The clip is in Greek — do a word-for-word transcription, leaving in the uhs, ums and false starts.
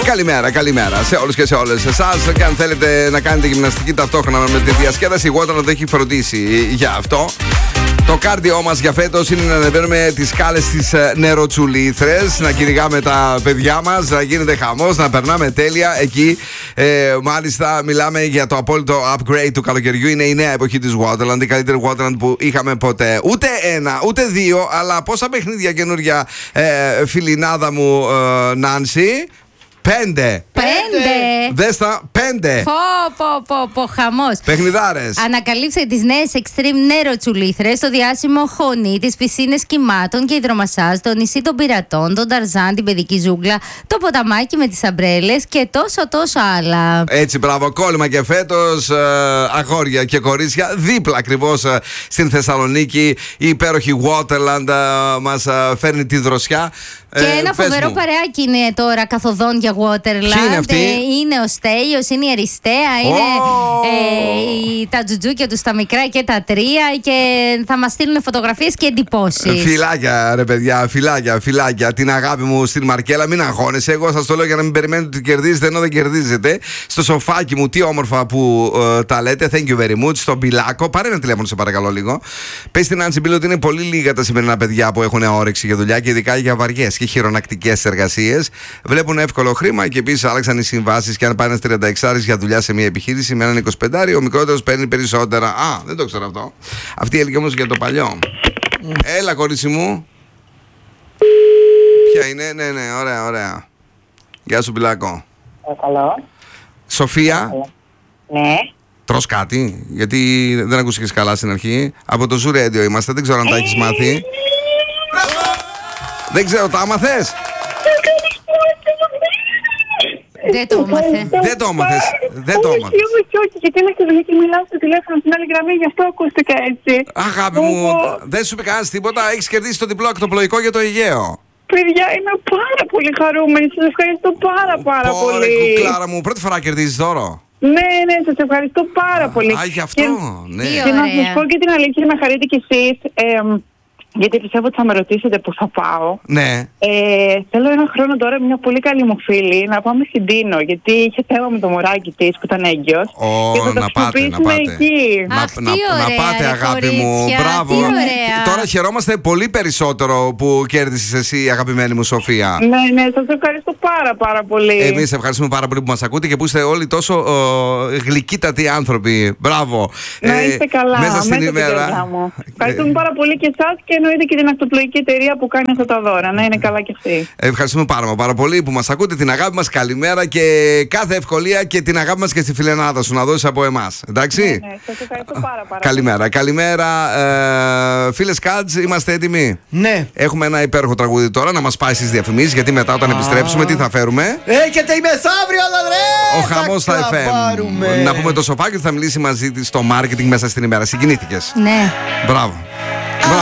Καλημέρα, καλημέρα σε όλους και σε όλες εσάς. Και αν θέλετε να κάνετε γυμναστική ταυτόχρονα με τη διασκέδαση, η Waterland έχει φροντίσει για αυτό. Το κάρδιό μας για φέτος είναι να ανεβαίνουμε τις σκάλες στις νεροτσουλήθρες, να κυνηγάμε τα παιδιά μας, να γίνεται χαμός, να περνάμε τέλεια εκεί. Ε, μάλιστα, μιλάμε για το απόλυτο upgrade του καλοκαιριού. Είναι η νέα εποχή της Waterland, η καλύτερη Waterland που είχαμε ποτέ. Ούτε ένα, ούτε δύο, αλλά πόσα παιχνίδια καινούργια, ε, φιλινάδα μου, ε, Νάνση. Πέντε. Πέντε. Δες τα, πέντε. Πω, πω, πω, πω, χαμός. Παιχνιδάρες. Ανακαλύψε τις νέες extreme νεροτσουλήθρες, το διάσημο χωνί, τις πισίνες κυμάτων και υδρομασάζ, το νησί των πειρατών, τον Ταρζάν, την παιδική ζούγκλα, το ποταμάκι με τις αμπρέλες και τόσο τόσο άλλα. Έτσι, μπράβο, κόλλημα και φέτος, ε, αγόρια και κορίτσια, δίπλα ακριβώς ε, στην Θεσσαλονίκη. Η υπέροχη Waterland ε, μας ε, φέρνει τη δροσιά. Και ε, ένα φοβερό παρεάκι είναι τώρα καθοδόν για Waterland. Ποιοι είναι αυτοί? Ε, είναι ο Στέλιος, είναι η Αριστεία, oh. είναι ε, η, τα τζουτζούκια του τα μικρά και τα τρία. Και θα μας στείλουν φωτογραφίες και εντυπώσεις. Φιλάκια, ρε παιδιά, φιλάκια, φιλάκια. Την αγάπη μου στην Μαρκέλα, μην αγχώνεσαι. Εγώ σας το λέω για να μην περιμένετε ότι κερδίζετε, ενώ δεν κερδίζετε. Στο σοφάκι μου, τι όμορφα που ε, τα λέτε. Thank you very much. Στον Πιλάκο. Πάρε ένα τηλέφωνο, σε παρακαλώ λίγο. Πες στην Άνση Μπίλ ότι είναι πολύ λίγα τα σημερινά παιδιά που έχουν όρεξη για δουλειά και ειδικά για βαριές και χειρονακτικές εργασίες. Βλέπουν εύκολο χρήμα και επίσης άλλαξαν οι συμβάσεις. Και αν πάει ένας τριανταεξάρης για δουλειά σε μια επιχείρηση με έναν εικοσιπεντάρι, ο μικρότερος παίρνει περισσότερα. Α, δεν το ξέρω αυτό. Αυτή έλεγε όμως για το παλιό. Mm. Έλα, κορίτσι μου. Ποια είναι, ναι, ναι, ωραία, ωραία. Γεια σου, Πιλάκο. Καλό. Σοφία. Ναι. Τρως κάτι, γιατί δεν ακούστηκες καλά στην αρχή. Από το Zoo Radio είμαστε, δεν ξέρω αν τα έχεις μάθει. Δεν ξέρω, τα άμαθες? Δεν το έμαθε. Δεν το έμαθες. Δεν το έμαθες. Όχι, όχι, γιατί είμαι στη δουλειά και μιλάω στο τηλέφωνο στην άλλη γραμμή, γι' αυτό ακούστηκα έτσι. Αγάπη μου, δεν σου είπε κανένας τίποτα. Έχεις κερδίσει το διπλό ακτοπλοϊκό για το Αιγαίο. Παιδιά, είμαι πάρα πολύ χαρούμενη. Σας ευχαριστώ πάρα πάρα Πόρε, πολύ. κουκλάρα μου, πρώτη φορά κερδίζεις δώρο. Ναι, ναι, σας ευχαριστώ πάρα πολύ. Α, γι' αυτό, ναι. Και να σας πω και την αλήθεια, να χαρείτε κι εσείς. Γιατί πιστεύω ότι θα με ρωτήσετε που θα πάω. Ναι. Ε, θέλω ένα χρόνο τώρα μια πολύ καλή μου φίλη να πάμε στην Τίνο. Γιατί είχε θέμα με το μωράκι της που ήταν έγκυος. Oh, και θα το να πάτε, να πάτε. εκεί. Να, Αχ, να, τι ωραία, να πάτε, ρε, αγάπη κορίτσια, μου. Μπράβο. τι ωραία. Τώρα χαιρόμαστε πολύ περισσότερο που κέρδισες εσύ, αγαπημένη μου Σοφία. Ναι, ναι, σας ευχαριστώ πάρα πάρα πολύ. Εμείς ευχαριστούμε πάρα πολύ που μας ακούτε και που είστε όλοι τόσο ο, γλυκύτατοι άνθρωποι. Μπράβο. Να είστε καλά. Μέσα στην ημέρα. Μου. Ευχαριστούμε πάρα πολύ και εσάς και εννοείται και την ακτοπλοϊκή εταιρεία που κάνει αυτά τα δώρα. Να είναι καλά κι αυτοί. Ευχαριστούμε πάρα, πάρα πολύ που μας ακούτε. Την αγάπη μας, καλημέρα και κάθε ευκολία και την αγάπη μας και στη φιλενάδα σου να δώσεις από εμάς. Εντάξει. Ναι, ναι, σας ευχαριστώ πάρα, πάρα καλημέρα, καλημέρα. Ε, φίλες Κάτζ, είμαστε έτοιμοι? Ναι. Έχουμε ένα υπέροχο τραγούδι τώρα να μας πάει στις διαφημίσεις, γιατί μετά όταν επιστρέψουμε τι θα φέρουμε? Έχετε η μεθαύριο, αδερέ! Ο χαμός στα εφ εμ. Να πούμε το σοφάκι ότι θα μιλήσει μαζί της στο marketing μέσα στην ημέρα. Συγκινήθηκες? Ναι. Μπράβο.